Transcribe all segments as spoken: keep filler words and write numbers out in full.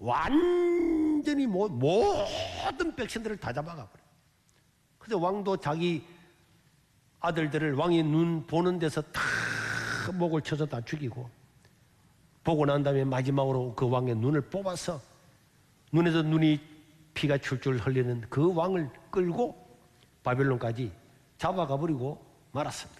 완전히 모, 모든 백성들을 다 잡아가 버려요. 그래서 왕도 자기 아들들을 왕이 눈 보는 데서 다 목을 쳐서 다 죽이고, 보고 난 다음에 마지막으로 그 왕의 눈을 뽑아서 눈에서 눈이 피가 출줄 흘리는 그 왕을 끌고 바빌론까지 잡아가 버리고 말았습니다.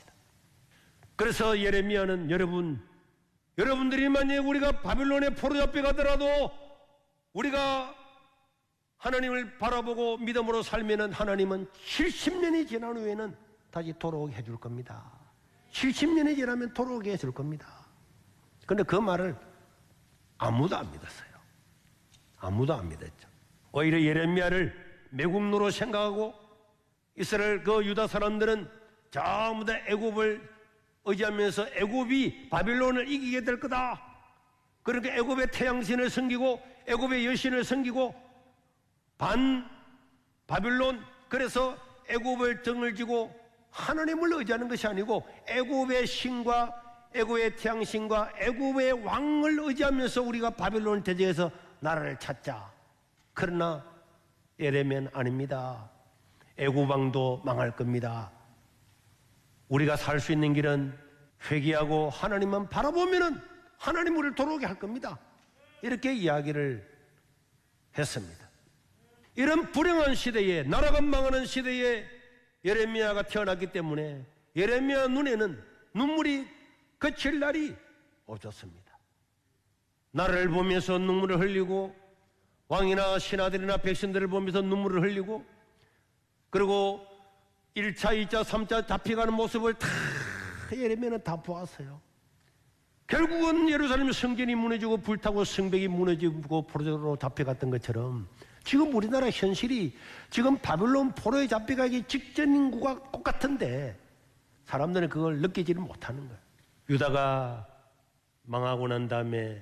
그래서 예레미야는 여러분, 여러분들이 만약에 우리가 바빌론에 포로잡혀 가더라도 우리가 하나님을 바라보고 믿음으로 살면은 하나님은 칠십 년이 지난 후에는 다시 돌아오게 해줄 겁니다. 칠십 년이 지나면 돌아오게 해줄 겁니다. 그런데 그 말을 아무도 안 믿었어요. 아무도 안 믿었죠. 오히려 예레미야를 매국노로 생각하고 이스라엘 그 유다 사람들은 전부 다 애굽을 의지하면서 애굽이 바빌론을 이기게 될 거다. 그러니까 애굽의 태양신을 섬기고 애굽의 여신을 섬기고 반 바빌론, 그래서 애굽을 등을 지고 하나님을 의지하는 것이 아니고 애굽의 신과 애굽의 태양신과 애굽의 왕을 의지하면서 우리가 바빌론을 대적해서 나라를 찾자. 그러나 예레미야는 아닙니다. 애굽 왕도 망할 겁니다. 우리가 살 수 있는 길은 회개하고 하나님만 바라보면은 하나님 우리를 돌아오게 할 겁니다. 이렇게 이야기를 했습니다. 이런 불행한 시대에, 나라가 망하는 시대에 예레미야가 태어났기 때문에 예레미야 눈에는 눈물이 그칠 날이 없었습니다. 나라를 보면서 눈물을 흘리고 왕이나 신하들이나 백성들을 보면서 눈물을 흘리고, 그리고 일 차, 이 차, 삼 차 잡혀가는 모습을 다 예레미야는 다 보았어요. 결국은 예루살렘 성전이 무너지고 불타고 성벽이 무너지고 포로로 잡혀갔던 것처럼 지금 우리나라 현실이 지금 바빌론 포로에 잡혀가기 직전인 것과 똑같은데 사람들은 그걸 느끼지를 못하는 거예요. 유다가 망하고 난 다음에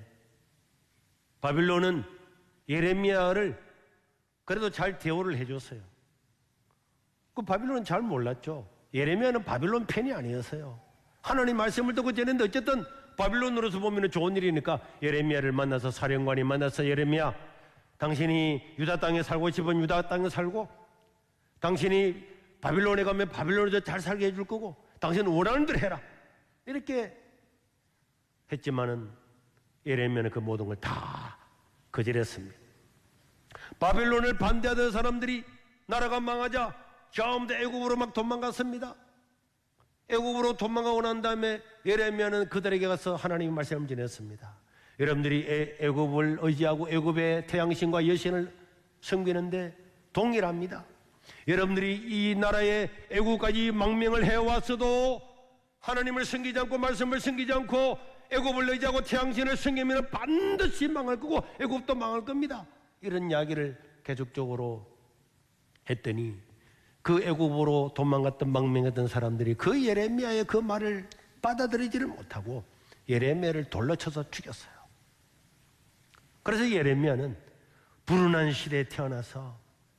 바빌론은 예레미야를 그래도 잘 대우를 해줬어요. 그 바빌론은 잘 몰랐죠. 예레미야는 바빌론 팬이 아니었어요. 하나님 말씀을 듣고 전했는데 어쨌든 바빌론으로서 보면 좋은 일이니까 예레미야를 만나서, 사령관이 만나서 예레미야, 당신이 유다 땅에 살고 싶으면 유다 땅에 살고, 당신이 바빌론에 가면 바빌론에서 잘 살게 해줄 거고, 당신은 원하는 대로 해라. 이렇게 했지만은 예레미야는 그 모든 걸 다 거절했습니다. 바빌론을 반대하던 사람들이 나라가 망하자 전부 다 애굽으로 막 도망갔습니다. 애굽으로 도망가고 난 다음에 예레미야는 그들에게 가서 하나님의 말씀을 전했습니다. 여러분들이 애, 애굽을 의지하고 애굽의 태양신과 여신을 섬기는데 동일합니다. 여러분들이 이 나라에 애굽까지 망명을 해왔어도 하나님을 섬기지 않고 말씀을 섬기지 않고 애굽을 의지하고 태양신을 섬기면 반드시 망할 거고 애굽도 망할 겁니다. 이런 이야기를 계속적으로 했더니 그 애굽으로 도망갔던 망명했던 사람들이 그 예레미야의 그 말을 받아들이지를 못하고 예레미야를 돌로 쳐서 죽였어요. 그래서 예레미야는 불운한 시대에 태어나서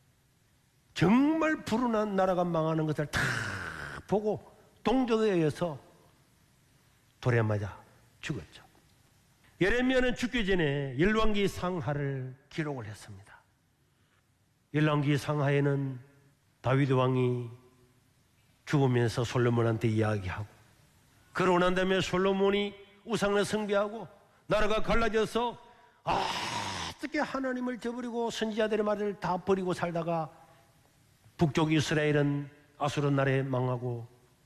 정말 불운한 나라가 망하는 것을 다 보고 동족에 의해서 돌에 맞아 죽었죠. 예레미야는 죽기 전에 열왕기 상하를 기록을 했습니다. 열왕기 상하에는 다윗 왕이 죽으면서 솔로몬한테 이야기하고, 그러고 난 다음에 솔로몬이 우상을 숭배하고 나라가 갈라져서 아, 어떻게 하나님을 저버리고 선지자들의 말을 다 버리고 살다가 북쪽 이스라엘은 아수르 나라에 망하고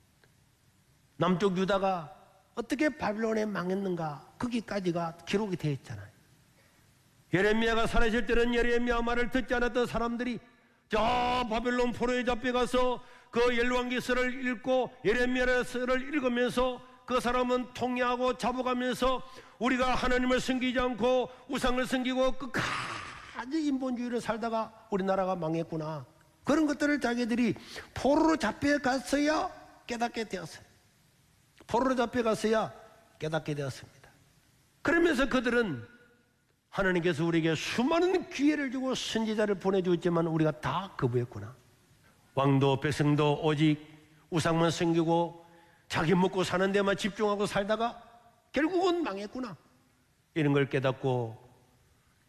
남쪽 유다가 어떻게 바빌론에 망했는가, 거기까지가 기록이 되어 있잖아요. 예레미야가 살아있을 때는 예레미야 말을 듣지 않았던 사람들이 저 바빌론 포로에 잡혀가서 그 열왕기서를 읽고 예레미야서를 읽으면서 그 사람은 통회하고 잡아가면서 우리가 하나님을 섬기지 않고 우상을 섬기고 끝까지 인본주의를 살다가 우리나라가 망했구나, 그런 것들을 자기들이 포로로 잡혀갔어야 깨닫게 되었어요. 포로로 잡혀갔어야 깨닫게 되었습니다. 그러면서 그들은 하나님께서 우리에게 수많은 기회를 주고 선지자를 보내주었지만 우리가 다 거부했구나. 왕도 백성도 오직 우상만 섬기고 자기 먹고 사는 데만 집중하고 살다가 결국은 망했구나, 이런 걸 깨닫고